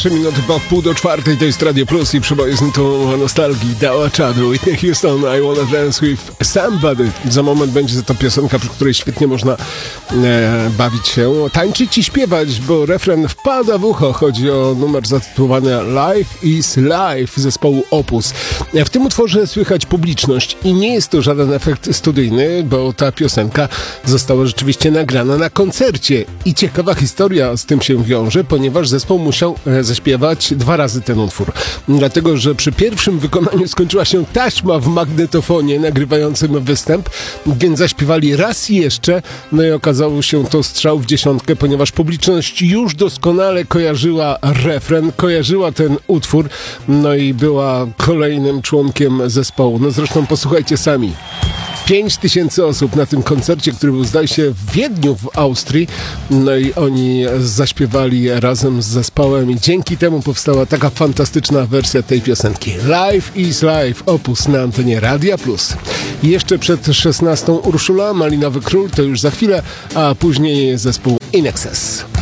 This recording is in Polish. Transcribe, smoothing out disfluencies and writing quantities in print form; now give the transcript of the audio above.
3 minuty po 3:30, to jest Radio Plus i przeboje z nutą nostalgii Dała Czadu, Whitney Houston, I Wanna Dance With Somebody. Za moment będzie to piosenka, przy której świetnie można bawić się, tańczyć i śpiewać, bo refren wpada w ucho. Chodzi o numer zatytułowany Life is Life zespołu Opus. W tym utworze słychać publiczność i nie jest to żaden efekt studyjny, bo ta piosenka została rzeczywiście nagrana na koncercie i ciekawa historia z tym się wiąże, ponieważ zespół musiał zaśpiewać 2 razy ten utwór. Dlatego, że przy pierwszym wykonaniu skończyła się taśma w magnetofonie nagrywającym występ, więc zaśpiewali raz jeszcze, no i okazało się to strzał w dziesiątkę, ponieważ publiczność już doskonale kojarzyła refren, kojarzyła ten utwór, no i była kolejnym członkiem zespołu. No zresztą posłuchajcie sami. 5000 osób na tym koncercie, który był, zdaje się, w Wiedniu w Austrii. No i oni zaśpiewali razem z zespołem i dzięki temu powstała taka fantastyczna wersja tej piosenki. Life is Life, Opus na antenie Radia Plus. I jeszcze przed 16 Urszula, Malinowy Król, to już za chwilę, a później zespół In Excess.